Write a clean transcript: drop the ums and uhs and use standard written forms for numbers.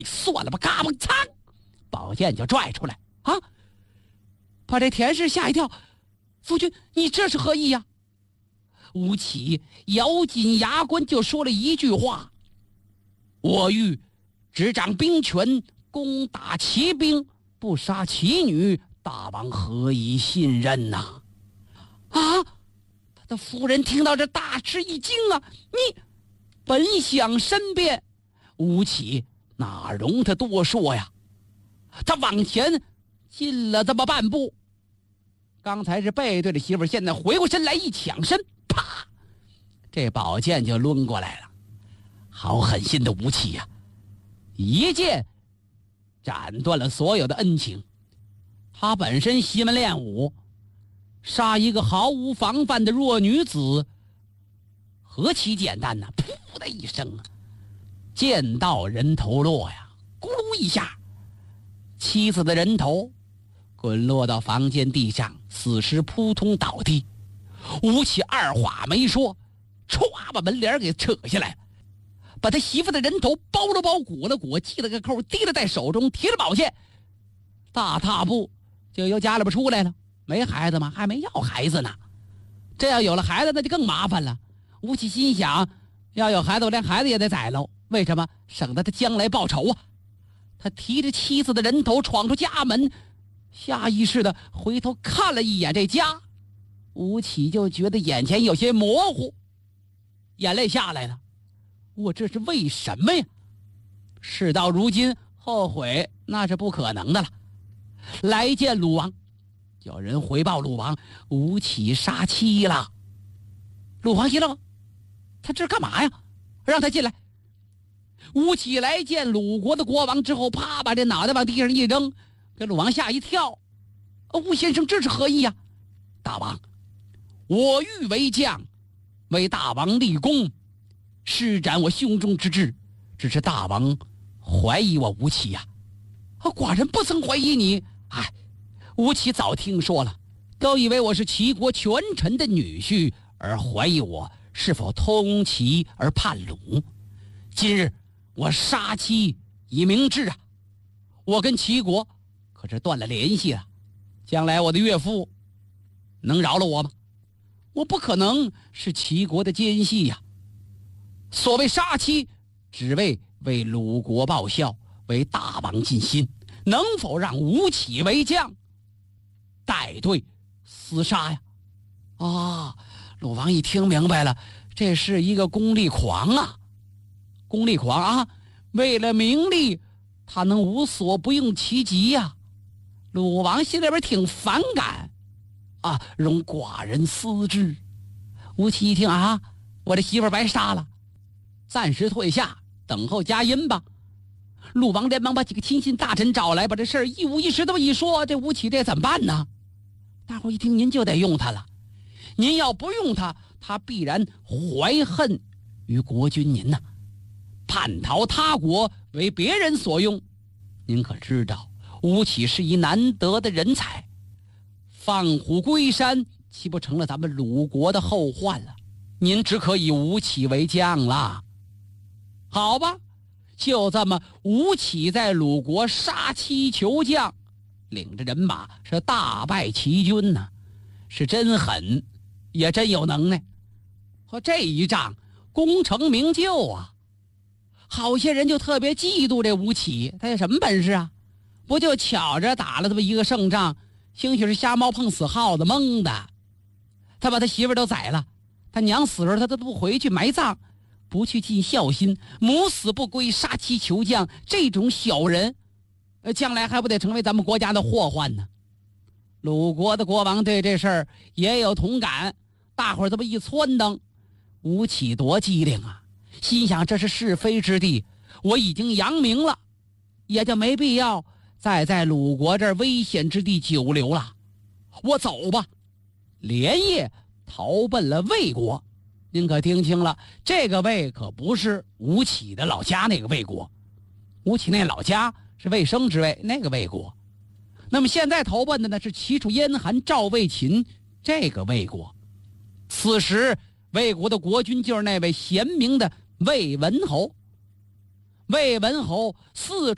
算了吧，嘎嘣嚓，宝剑就拽出来啊，把这田氏吓一跳。夫君，你这是何意呀？吴起咬紧牙关就说了一句话：我欲执掌兵权，攻打齐兵，不杀齐女，大王何以信任呐？啊！他的夫人听到这大吃一惊啊！你本想申辩，吴起哪容他多说呀？他往前进了这么半步，刚才是背对着媳妇，现在回过身来一抢身，啪，这宝剑就抡过来了。好狠心的吴起呀，一剑斩断了所有的恩情。他本身习文练武，杀一个毫无防范的弱女子何其简单呢？噗的一声啊，剑到人头落呀，咕噜一下，妻子的人头滚落到房间地上，死尸扑通倒地。吴起二话没说，歘把门帘给扯下来，把他媳妇的人头包了包，鼓了鼓，系了个扣，提了在手中，提了宝剑，大踏步就由家里边出来了。没孩子吗？还没要孩子呢。这要有了孩子，那就更麻烦了。吴起心想，要有孩子，我连孩子也得宰喽。为什么？省得他将来报仇啊。他提着妻子的人头闯出家门，下意识的回头看了一眼这家，吴起就觉得眼前有些模糊，眼泪下来了。我这是为什么呀？事到如今，后悔那是不可能的了。来见鲁王，有人回报鲁王，吴起杀妻了。鲁王一愣，他这是干嘛呀？让他进来。吴起来见鲁国的国王之后，啪把这脑袋往地上一扔，给鲁王吓一跳。吴先生，这是何意呀？大王，我欲为将，为大王立功，施展我胸中之志，只是大王怀疑我吴起呀。寡人不曾怀疑你。吴起早听说了，都以为我是齐国权臣的女婿，而怀疑我是否通齐而叛鲁。今日我杀妻以明志啊！我跟齐国可是断了联系了，将来我的岳父能饶了我吗？我不可能是齐国的奸细呀。所谓杀妻，只为鲁国报效，为大王尽心，能否让吴起为将，带队厮杀呀？鲁王一听明白了，这是一个功利狂啊！功利狂啊！为了名利，他能无所不用其极呀！鲁王心里边挺反感啊，容寡人思之。吴起一听啊，我这媳妇白杀了，暂时退下，等候佳音吧。鲁王连忙把几个亲信大臣找来，把这事儿一五一十这么一说，这吴起这怎么办呢？大伙一听，您就得用他了。您要不用他，他必然怀恨于国君您呐，叛逃他国，为别人所用。您可知道，吴起是一难得的人才，放虎归山，岂不成了咱们鲁国的后患了？您只可以吴起为将了。好吧，就这么，吴起在鲁国杀妻求将，领着人马是大败齐军呢，是真狠，也真有能耐。和这一仗功成名就啊！好些人就特别嫉妒这吴起，他有什么本事啊？不就巧着打了这么一个胜仗，兴许是瞎猫碰死耗子蒙的。他把他媳妇都宰了，他娘死了他都不回去埋葬，不去尽孝心，母死不归，杀妻求将，这种小人将来还不得成为咱们国家的祸患呢？鲁国的国王对这事儿也有同感，大伙儿这么一撺掇，吴起多机灵啊，心想这是是非之地，我已经扬名了，也就没必要再在鲁国这儿危险之地久留了，我走吧。连夜逃奔了魏国。您可听清了，这个魏可不是吴起的老家那个魏国，吴起那老家是魏生之魏，那个魏国。那么现在投奔的呢是齐楚燕韩赵魏秦这个魏国。此时魏国的国君就是那位贤明的魏文侯。魏文侯四处